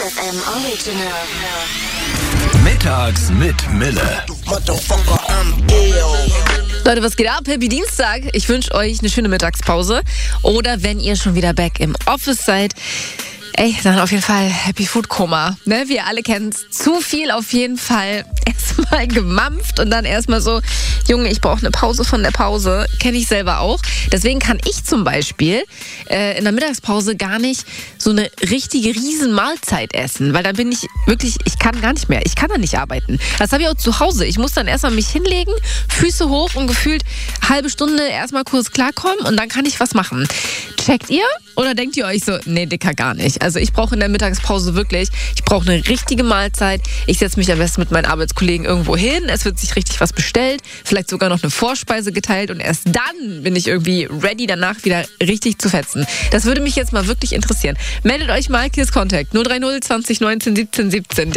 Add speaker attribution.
Speaker 1: FM Original.
Speaker 2: Mittags mit Mille.
Speaker 3: Leute, was geht ab? Happy Dienstag. Ich wünsche euch eine schöne Mittagspause. Oder wenn ihr schon wieder back im Office seid, dann auf jeden Fall Happy Food Koma. Ne? Wir alle kennen es. Zu viel auf jeden Fall. Erstmal gemampft und dann erstmal so, Junge, ich brauche eine Pause von der Pause. Kenne ich selber auch. Deswegen kann ich zum Beispiel in der Mittagspause gar nicht so eine richtige Riesenmahlzeit essen. Weil dann bin ich wirklich, ich kann gar nicht mehr. Ich kann da nicht arbeiten. Das habe ich auch zu Hause. Ich muss dann erstmal mich hinlegen, Füße hoch und gefühlt halbe Stunde erstmal kurz klarkommen und dann kann ich was machen. Checkt ihr? Oder denkt ihr euch so, nee, Dicker, gar nicht. Also ich brauche in der Mittagspause wirklich, ich brauche eine richtige Mahlzeit. Ich setze mich am besten mit meinen Arbeitskollegen irgendwo hin. Es wird sich richtig was bestellt. Vielleicht sogar noch eine Vorspeise geteilt. Und erst dann bin ich irgendwie ready, danach wieder richtig zu fetzen. Das würde mich jetzt mal wirklich interessieren. Meldet euch mal, Kiss Contact 030 20 19 17 17.